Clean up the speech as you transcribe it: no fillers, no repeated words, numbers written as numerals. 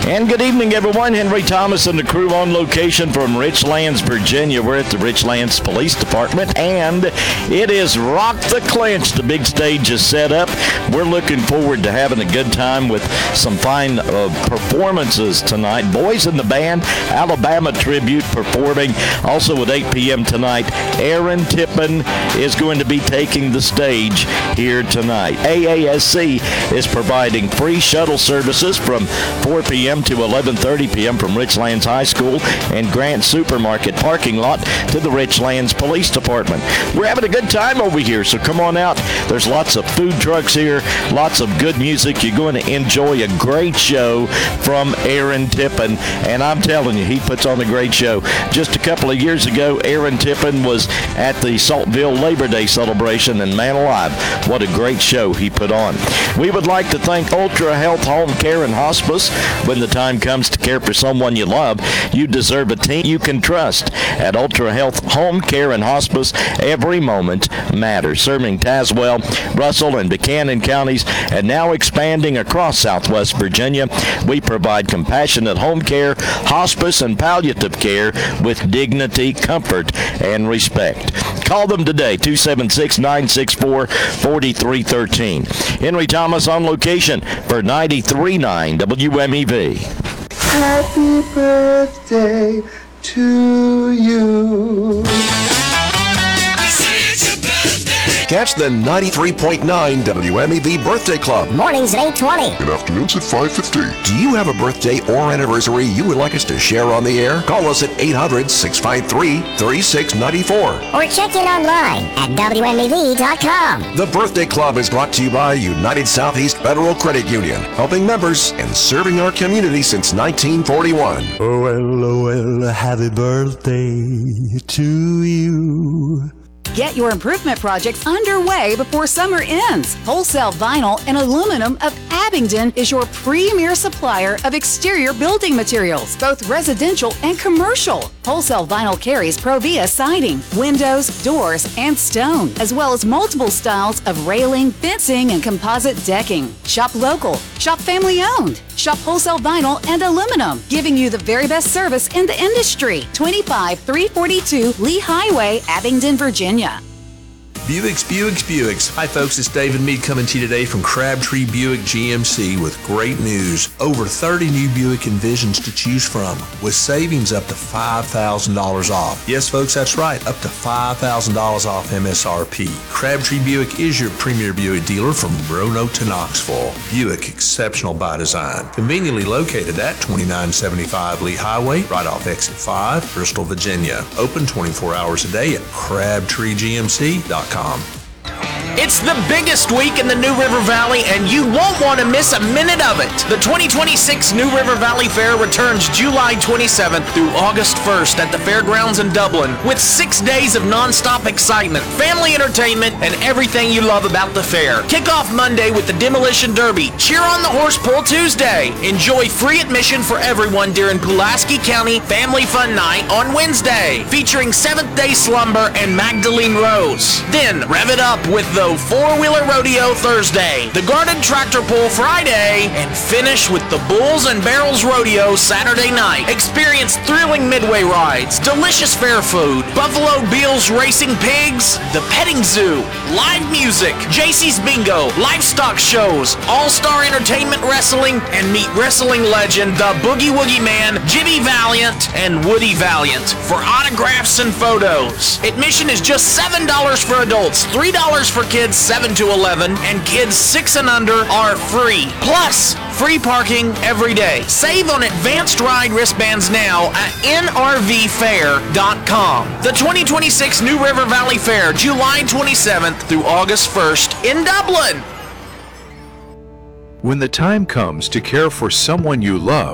And good evening, everyone. Henry Thomas and the crew on location from Richlands, Virginia. We're at the Richlands Police Department, and it is Rock the Clinch. The big stage is set up. We're looking forward to having a good time with some fine performances tonight. Boys in the Band, Alabama Tribute performing. Also at 8 p.m. tonight, Aaron Tippin is going to be taking the stage here tonight. AASC is providing free shuttle services from 4 p.m. to 11:30 p.m. from Richlands High School and Grant Supermarket parking lot to the Richlands Police Department. We're having a good time over here, so come on out. There's lots of food trucks here, lots of good music. You're going to enjoy a great show from Aaron Tippin, and I'm telling you, he puts on a great show. Just a couple of years ago, Aaron Tippin was at the Saltville Labor Day celebration, and man alive, what a great show he put on. We would like to thank Ultra Health Home Care and Hospice. When the time comes to care for someone you love, you deserve a team you can trust. At Ultra Health Home Care and Hospice, every moment matters. Serving Tazewell, Russell, and Buchanan counties, and now expanding across Southwest Virginia, we provide compassionate home care, hospice, and palliative care with dignity, comfort, and respect. Call them today, 276-964-4313. Henry Thomas on location for 93.9 WMEV. Happy birthday to you. Catch the 93.9 WMEV Birthday Club. Mornings at 8:20. And afternoons at 5:50. Do you have a birthday or anniversary you would like us to share on the air? Call us at 800-653-3694. Or check in online at WMEV.com. The Birthday Club is brought to you by United Southeast Federal Credit Union, helping members and serving our community since 1941. Oh well, happy birthday to you. Get your improvement projects underway before summer ends. Wholesale Vinyl and Aluminum of Abingdon is your premier supplier of exterior building materials, both residential and commercial. Wholesale Vinyl carries Provia siding, windows, doors, and stone, as well as multiple styles of railing, fencing, and composite decking. Shop local. Shop family owned. Shop Wholesale Vinyl and Aluminum, giving you the very best service in the industry. 25342 Lee Highway, Abingdon, Virginia. Buicks. Hi folks, it's David Mead coming to you today from Crabtree Buick GMC with great news. Over 30 new Buick Envisions to choose from with savings up to $5,000 off. Yes folks, that's right, up to $5,000 off MSRP. Crabtree Buick is your premier Buick dealer from Roanoke to Knoxville. Buick, exceptional by design. Conveniently located at 2975 Lee Highway, right off exit 5, Bristol, Virginia. Open 24 hours a day at CrabtreeGMC.com. It's the biggest week in the New River Valley, and you won't want to miss a minute of it. The 2026 New River Valley Fair returns July 27th through August 1st at the Fairgrounds in Dublin with 6 days of nonstop excitement, family entertainment, and everything you love about the fair. Kick off Monday with the Demolition Derby. Cheer on the Horse Pull Tuesday. Enjoy free admission for everyone during Pulaski County Family Fun Night on Wednesday, featuring Seventh Day Slumber and Magdalene Rose. Then rev it up with the Four-Wheeler Rodeo Thursday, the Guarded Tractor Pull Friday, and finish with the Bulls and Barrels Rodeo Saturday night. Experience thrilling midway rides, delicious fair food, Buffalo Bills racing pigs, the petting zoo, live music, JC's Bingo, livestock shows, all-star entertainment wrestling, and meet wrestling legend, the Boogie Woogie Man, Jimmy Valiant, and Woody Valiant for autographs and photos. Admission is just $7 for adults, $3 for kids 7 to 11, and kids 6 and under are free. Plus, free parking every day. Save on advanced ride wristbands now at nrvfair.com. The 2026 New River Valley Fair, July 27th through August 1st in Dublin. When the time comes to care for someone you love,